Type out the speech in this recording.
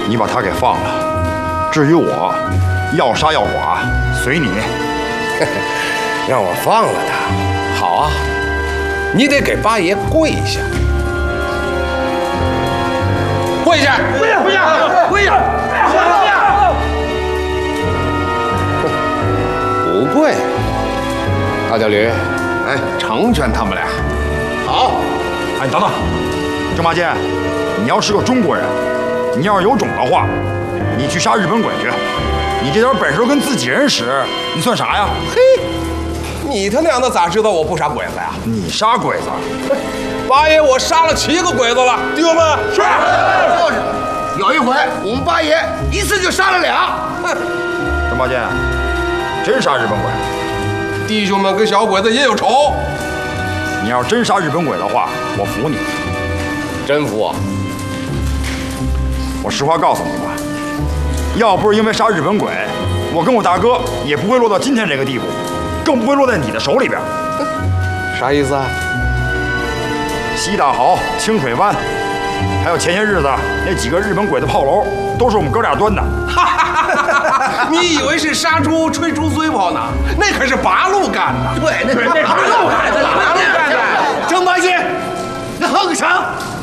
你把他给放了。至于我，要杀要剐，随你。 让我放了他，好啊，你得给八爷跪下。跪下！ 跪下！跪下！跪下！ 不跪。大脚驴， 哎， 成全他们俩。 好。哎，等等，郑八戒，你要是个中国人，你要是有种的话，你去杀日本鬼去。你这点本事都跟自己人使，你算啥呀？ 嘿，你他娘的咋知道我不杀鬼子呀？ 你杀鬼子？ 八爷，我杀了7个鬼子了，弟兄们。 是。就是，有一回我们八爷一次就杀了2。 郑八戒，真杀日本鬼？ 弟兄们跟小鬼子也有仇。 你要真杀日本鬼的话，我服你。 真服我？ 我实话告诉你吧，要不是因为杀日本鬼，我跟我大哥也不会落到今天这个地步，更不会落在你的手里边。 啥意思啊？ 西大壕、清水湾，还有前些日子那几个日本鬼的炮楼，都是我们哥俩端的。 你以为是杀猪吹猪嘴炮呢？那可是八路干的。 对，那是八路干的。 八路干的。 郑八戒，你哼个啥？